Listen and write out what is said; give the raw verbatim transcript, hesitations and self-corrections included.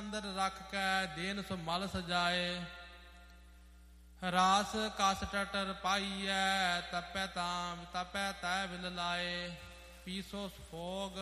ਅੰਦਰ ਰੱਖ ਕੇ ਦੇਨ ਸੋ ਮਲ ਸਜਾਏ। ਰਾਸ ਕਸ ਟਟਰ ਪਾਈਐ ਤਪੈ ਤਾਮ ਤਪੈ ਤੈ ਵਿਲ ਲਾਏ। ਪੀਸੋ ਸਫੋਗ